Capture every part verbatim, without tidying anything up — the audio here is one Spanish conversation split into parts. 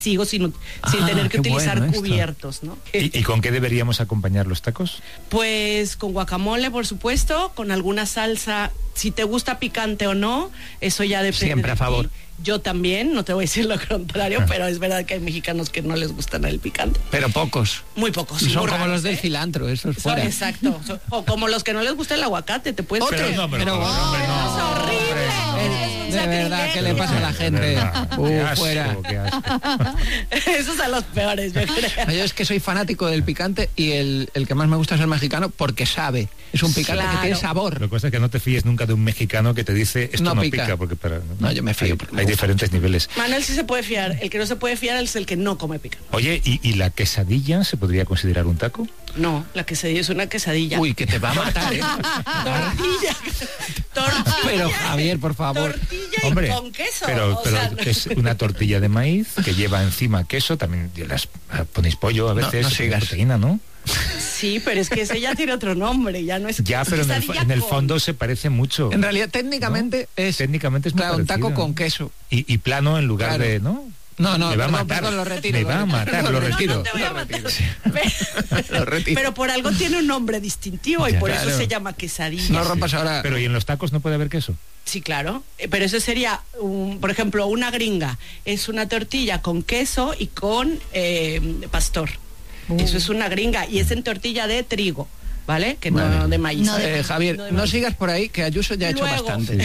sigo sin, sin Ah, tener que qué utilizar bueno esto. cubiertos, ¿no? ¿Y, ¿Y con qué deberíamos acompañar los tacos? Pues con guacamole, por supuesto, con alguna salsa, si te gusta picante o no, eso ya depende. Siempre de a favor. ti. Yo también, no te voy a decir lo contrario, Ah. pero es verdad que hay mexicanos que no les gustan el picante. Pero pocos. Muy pocos. Son muy como raros, los del ¿eh? cilantro, esos Son- fuera. exacto. Son- o como los que no les gusta el aguacate, te puedes... Otro. Pero no, pero, Pero- no, hombre, no. Es horrible. Hombre, Es un De verdad, ¿qué le sacrilegio. pasa a la gente? De verdad, Uh, qué asco, fuera. qué asco. Esos son los peores, yo creo. No, yo es que soy fanático del picante y el, el que más me gusta es el mexicano porque sabe. Es un picante Claro. que tiene sabor. Lo que pasa es que no te fíes nunca de un mexicano que te dice esto No no, pica. pica. porque para, No, yo me fío Hay, porque me hay gusta diferentes niveles. Manuel sí se puede fiar. El que no se puede fiar es el que no come picante. Oye, ¿y, y la quesadilla se podría considerar un taco? No, la quesadilla es una quesadilla. Uy, que te va a matar, ¿eh? Tortilla. Tortilla. Pero, Javier, por favor. Tortilla y Hombre, con queso. pero, o pero sea, no- es una tortilla de maíz que lleva encima queso, también las ponéis pollo a No, veces, no con sigas. proteína, ¿no? Sí, pero es que ese ya tiene otro nombre, ya no es Ya, pero en el, fo- quesadilla en el con- fondo se parece mucho. En realidad, técnicamente es, Técnicamente es muy claro, un taco parecido. con queso. Y, y plano en lugar Claro. de, ¿no? No, no, me va a perdón, matar. perdón, lo retiro, me lo va a retiro. matar, No, lo no, no, retiro. No te voy a Lo matar. Lo Pero, retiro. pero por algo tiene un nombre distintivo y Ya, por claro. eso se llama quesadilla. No rompas ahora. Pero ¿y en los tacos no puede haber queso? Sí, claro. Eh, Pero eso sería, un- por ejemplo, una gringa. Es una tortilla con queso y con eh, pastor. Eso es una gringa y es en tortilla de trigo, ¿vale? Que no Vale. de maíz. No de- Eh, Javier, No de no maíz. sigas por ahí, que Ayuso ya ha hecho Luego. bastante.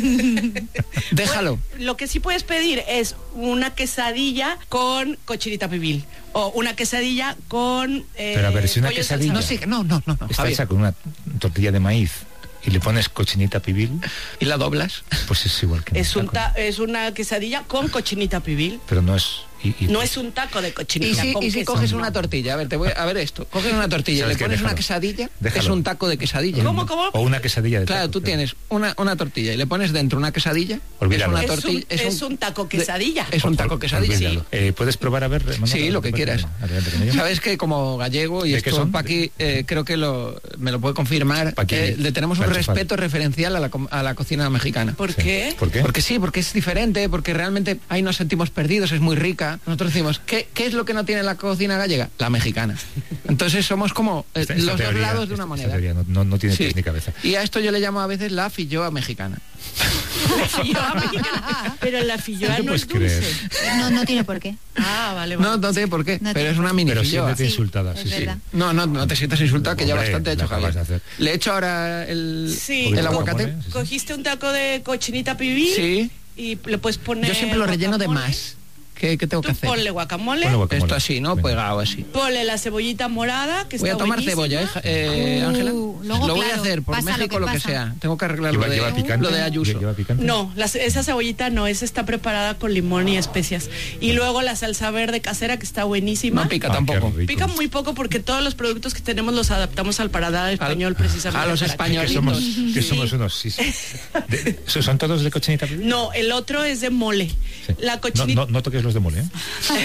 Déjalo. Bueno, lo que sí puedes pedir es una quesadilla con cochinita pibil o una quesadilla con eh, Pero a ver, si una pollo en quesadilla- No salsa. sigas, no, no, no, no, Está Javier. hecha con una tortilla de maíz y le pones cochinita pibil, ¿Y la doblas? pues es igual que Es, un taco. ta- es una quesadilla con cochinita pibil. Pero no es... y- y- No es un taco de Y cochinita si, con y si queso, coges no. una tortilla, a ver, te voy a, a ver esto. Coges una tortilla y ¿Sabes le qué? pones una Déjalo. quesadilla, Déjalo. es un taco de quesadilla. ¿Cómo, cómo? O una quesadilla de Claro, taco, tú tienes una, una tortilla y le pones dentro una quesadilla. Olvídalo. Es una Es un- tortilla. es un taco de- quesadilla. Es un Ol- taco quesadilla. olvídalo. Sí. Eh, ¿Puedes probar a ver? Manuel? Sí, lo que Adelante, quieras. adelante con ello. Sabes que como gallego, y ¿De qué esto son? Paqui eh, creo que lo, me lo puede confirmar, Paqui, eh, le tenemos un la enchufada. respeto referencial a la, com- a la cocina mexicana. ¿Por Sí. qué? ¿Por qué? Porque sí, porque es diferente, porque realmente ahí nos sentimos perdidos, es muy rica. Nosotros decimos, ¿qué, qué es lo que no tiene la cocina gallega? La mexicana. Entonces somos como eh, Esta- esta los teoría- dos lados de esta- una esta moneda. teoría no, no- no tiene Sí. pies ni cabeza. Y a esto yo le llamo a veces la filloa mexicana. La filloa mexicana. Pero la filloa ¿Qué no es puedes dulce. creer? No, no tiene por qué. Ah, vale, vale. No, no sé por qué, No pero tiene es una mini Pero filloa. siéntete Sí, insultada, es sí, sí. verdad. No, no, no te sientas insultada, que ya Hombre, bastante ha hecho lo acabas Javier. de hacer. Le he hecho ahora el, Sí, el Poquito aguacate. guacamole, sí, sí. Cogiste un taco de cochinita pibil Sí. y le puedes poner Yo siempre lo relleno de guacamole. más. ¿Qué, qué tengo Tú que hacer? ponle guacamole, Ponle guacamole. Esto así, ¿no? Venga. Pegado así. ponle la cebollita morada, que Voy a está tomar buenísima. cebolla, ¿eh, Ja- eh, Uh, Ángela? luego, lo voy a claro, hacer por pasa lo México, que lo que, pasa. sea. Tengo que arreglar ¿Lleva, lo de, lleva picante? lo de Ayuso. ¿Lleva picante? No, las- esa cebollita no, esa está preparada con limón y especias. Y luego la salsa verde casera, que está buenísima. No pica Ah, tampoco. qué rico. Pica muy poco porque todos los productos que tenemos los adaptamos al paladar español precisamente. a los para que- Que españolitos. somos, que Sí. somos unos... Sí, sí. De- ¿Son todos de cochinita pibil? No, el otro es de mole. Sí. La No, cochinita... no, no toques los de mole, ¿eh?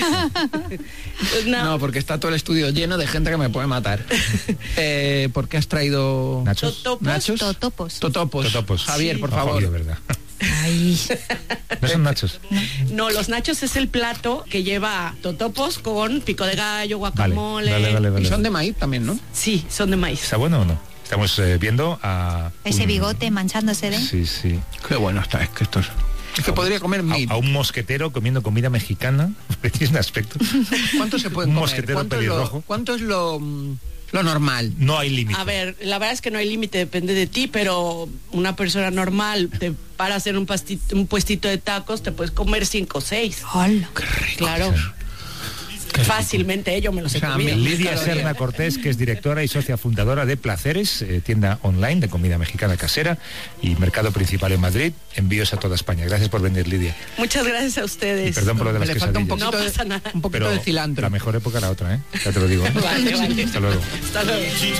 no, No, porque está todo el estudio lleno de gente que me puede matar. eh, ¿Por qué has traído ¿Nachos? Totopos. nachos? Totopos. Totopos. Totopos. Javier, Sí. por No, favor. jodido, ¿verdad? Ay. No son nachos. No, los nachos es el plato que lleva totopos con pico de gallo, Vale, guacamole. vale, vale, vale. Y son de maíz también, ¿no? Sí, son de maíz. ¿Está bueno o no? Estamos eh, viendo a... Ese un- bigote manchándose de... Sí, sí. Qué bueno está, es que esto es... Es que podría comer mil. A, a un mosquetero comiendo comida mexicana, porque tiene un aspecto. ¿Cuánto se pueden un comer? mosquetero ¿Cuánto es lo, pelirrojo. cuánto es lo, mm, lo normal? No hay límite. A ver, la verdad es que no hay límite, depende de ti, pero una persona normal, te para hacer un, pasti- un puestito de tacos, te puedes comer cinco o seis. Hola. Claro. Fácilmente, yo me los he O sea, comido. mil- Lidia Calorías. Serna Cortés, que es directora y socia fundadora de Placeres, eh, tienda online de comida mexicana casera y mercado principal en Madrid. Envíos a toda España. Gracias por venir, Lidia. Muchas gracias a Y ustedes. perdón por lo de las Le falta un quesadillas. poquito, No pasa nada. de, un poquito Pero de cilantro. la mejor época la otra, ¿eh? Ya te lo digo. Vale, vale. Hasta luego. Hasta luego.